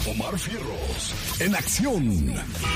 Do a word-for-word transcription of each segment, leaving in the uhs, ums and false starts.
Omar Fierros, en acción.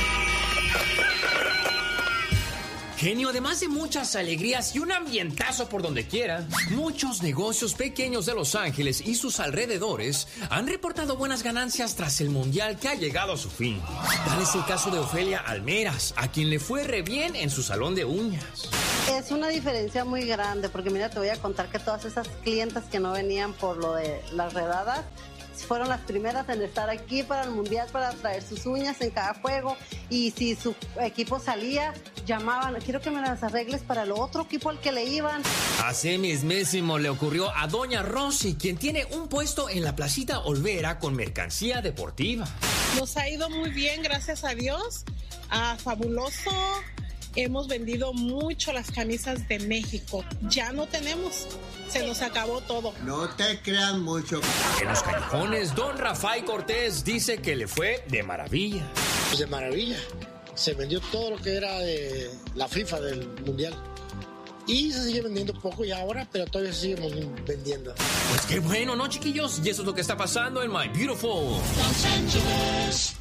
Genio, además de muchas alegrías y un ambientazo por donde quiera, muchos negocios pequeños de Los Ángeles y sus alrededores han reportado buenas ganancias tras el mundial que ha llegado a su fin. Tal es el caso de Ofelia Almeras, a quien le fue re bien en su salón de uñas. Es una diferencia muy grande, porque mira, te voy a contar que todas esas clientas que no venían por lo de las redadas, fueron las primeras en estar aquí para el mundial, para traer sus uñas en cada juego, y si su equipo salía, llamaban, quiero que me las arregles para el otro equipo al que le iban. Así mismísimo le ocurrió a doña Rosy, quien tiene un puesto en la Placita Olvera con mercancía deportiva. Nos ha ido muy bien, gracias a Dios, ah, fabuloso. Hemos vendido mucho las camisas de México. Ya no tenemos. Se nos acabó todo. No te crean mucho. En los callejones, don Rafael Cortés dice que le fue de maravilla. Pues de maravilla. Se vendió todo lo que era de la FIFA del Mundial. Y se sigue vendiendo poco y ahora, pero todavía se sigue vendiendo. Pues qué bueno, ¿no, chiquillos? Y eso es lo que está pasando en My Beautiful Los Ángeles.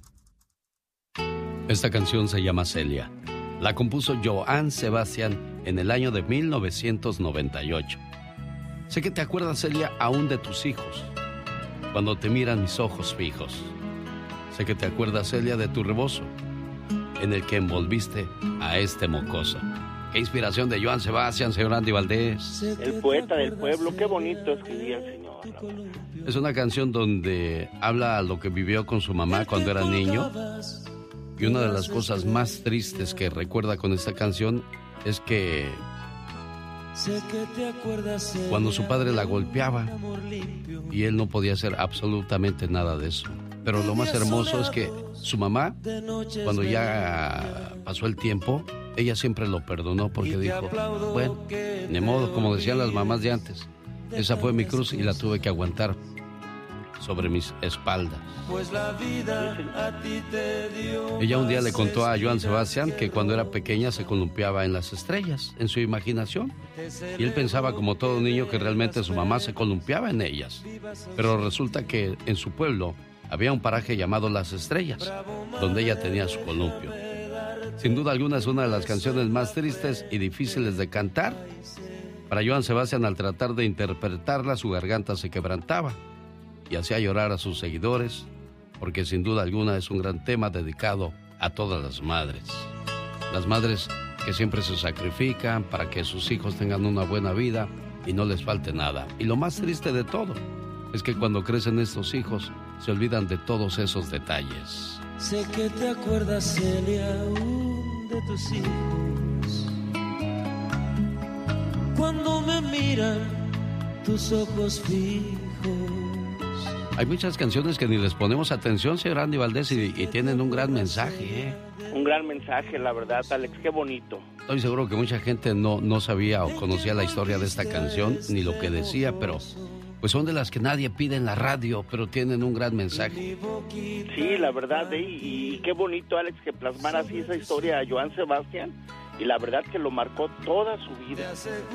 Esta canción se llama Celia. La compuso Johann Sebastian en el año de mil novecientos noventa y ocho. Sé que te acuerdas, Celia, aún de tus hijos, cuando te miran mis ojos fijos. Sé que te acuerdas, Celia, de tu rebozo, en el que envolviste a este mocoso. Qué inspiración de Johann Sebastian, señor Andy Valdés. El poeta del pueblo, qué bonito escribía el señor. Es una canción donde habla lo que vivió con su mamá cuando era niño. Y una de las cosas más tristes que recuerda con esta canción es que cuando su padre la golpeaba y él no podía hacer absolutamente nada de eso. Pero lo más hermoso es que su mamá, cuando ya pasó el tiempo, ella siempre lo perdonó porque dijo, bueno, ni modo, como decían las mamás de antes, esa fue mi cruz y la tuve que aguantar sobre mis espaldas. Pues la vida a ti te dio. Ella un día le contó a Johann Sebastian que cuando era pequeña se columpiaba en las estrellas, en su imaginación. Y él pensaba, como todo niño, que realmente su mamá se columpiaba en ellas. Pero resulta que en su pueblo había un paraje llamado Las Estrellas, donde ella tenía su columpio. Sin duda alguna es una de las canciones más tristes y difíciles de cantar. Para Johann Sebastian, al tratar de interpretarla, su garganta se quebrantaba y hacía llorar a sus seguidores, porque sin duda alguna es un gran tema dedicado a todas las madres. Las madres que siempre se sacrifican para que sus hijos tengan una buena vida y no les falte nada. Y lo más triste de todo es que cuando crecen estos hijos se olvidan de todos esos detalles. Sé que te acuerdas, Celia, aún de tus hijos. Cuando me miran tus ojos fijos. Hay muchas canciones que ni les ponemos atención, señor Andy Valdés, y, y tienen un gran mensaje, ¿eh? Un gran mensaje, la verdad, Alex, qué bonito. Estoy seguro que mucha gente no, no sabía o conocía la historia de esta canción, ni lo que decía, pero pues son de las que nadie pide en la radio, pero tienen un gran mensaje. Sí, la verdad, ¿eh? y, y qué bonito, Alex, que plasmara así esa historia a Johann Sebastian, y la verdad que lo marcó toda su vida.